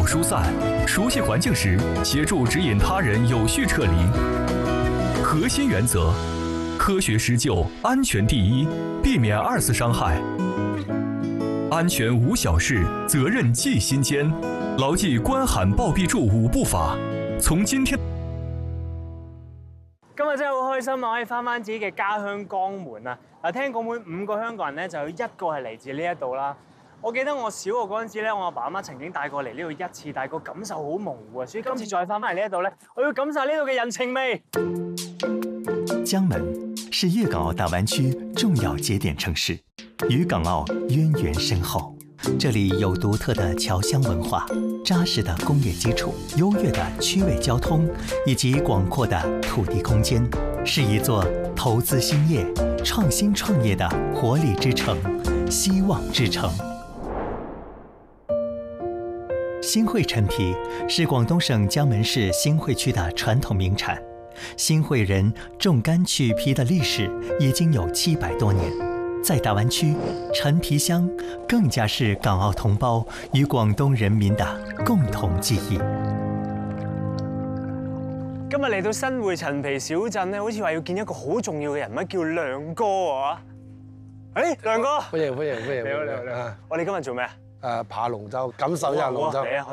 疏散，熟悉环境时协助指引他人有序撤离。核心原则：科学施救，安全第一，避免二次伤害。安全无小事，责任记心间。牢记关喊报必助5步法。從今天， 今日真係好開心啊！可以翻自己嘅家鄉江門啊！嗱，聽講每5個香港人咧就有1個係嚟自呢一度啦。我記得我小學嗰陣時咧，我阿爸阿媽曾經帶過嚟呢度1次，但係個感受好模糊啊，所以今次再翻嚟呢一度咧，我要感受呢度嘅人情味。 江門是粵港澳大灣區重要節點城市，與港澳淵源深厚。這裡有獨特的僑鄉文化、扎實的工業基礎、優越的區位交通以及廣闊的土地空間，是一座投資興業、創新創業的活力之城、希望之城。新會陳皮是廣東省江門市新會區的傳統名產，新會人種柑取皮的歷史已經有700多年。在大灣區，陳皮香更加是港澳同胞與廣東人民的共同記憶。 今日嚟到新會陳皮小鎮咧，好似話要見一個好重要嘅人物，叫亮哥啊！誒，亮哥， 歡迎。 你好。我哋今日做咩啊？ 爬龍舟，感受一下龍舟。 嚟啊！